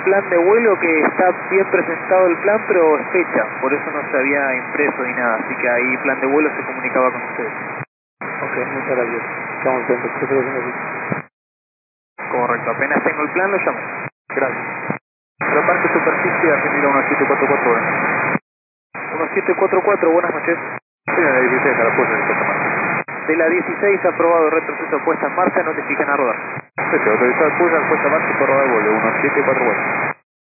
plan de vuelo que está bien presentado el plan, pero es fecha, por eso no se había impreso ni nada, así que ahí plan de vuelo se comunicaba con ustedes. Ok, muchas gracias. Estamos atentos. ¿Qué estoy haciendo aquí? Correcto, apenas tengo el plan lo llamo. Gracias. Reparte superficie, Argentina 1744, 1744, buenas noches. Sí, la 16 a la puesta en el marcha. De la 16 aprobado retroceso puesta en marcha, notifican a rodar. Perfecto, autorizado puesta en marcha por rodar el vuelo 1744.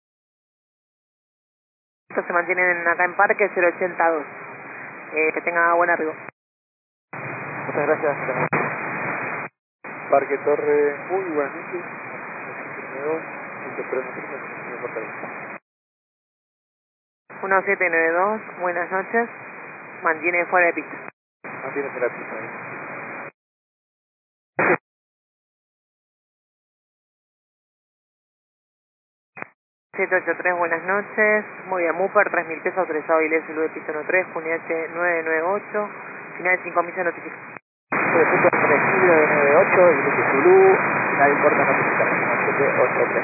Estos se mantienen acá en Parque 082. Que tenga buen arribo. Muchas gracias. Parque Torre, muy buenas noches. 1792, buenas noches. Mantiene fuera de pista. Mantiene la pista ahí. 783, buenas noches. Muy bien, Mupper, 3.000 pesos, autorizado ileso de pista 13, Juniache 998, final 5 millas notificación. Perfecto, 3998, Ilusio Zulu, nadie importa notificar, 783.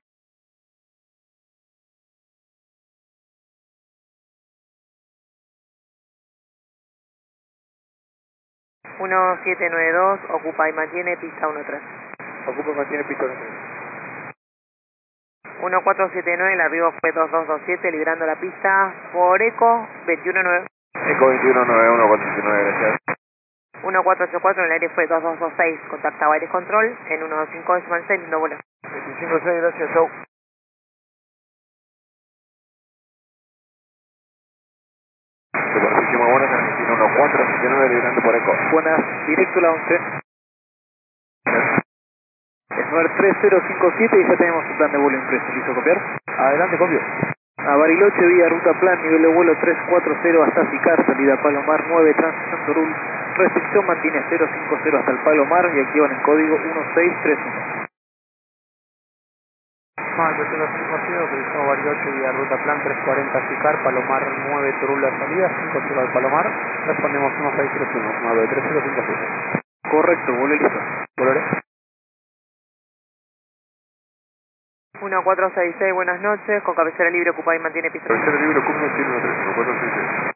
1792, ocupa y mantiene pista 13. Ocupa y mantiene pista 13. 1479, el arribo fue 2227, librando la pista por ECO 219. Eco 2191, 479, gracias. 1484, el aire fue 2226, contactaba aire control en 125.6, no vuelo. 256, gracias, chau. Superficie muy buena, Argentina 1479, librando por Eco. Buenas, directo a la 11. Es 93057 y ya tenemos un plan de vuelo impreso, ¿listo copiar? Adelante, copio. A Bariloche, vía ruta plan, nivel de vuelo 340 hasta Sicar, salida Palomar 9, transición Torul, restricción mantiene 050 hasta el Palomar y activan el código 1631. Yo tengo 5-0, autorizado Bariloche, vía ruta plan 340 Sicar, Palomar 9, Torul la salida, 5-0 al Palomar, respondemos 1631, 93057. Correcto, vuelo listo. ¿Volveré? 1466, buenas noches, con cabecera libre, ocupa y mantiene pista. Cabecera libre, ocupa y mantiene 1466.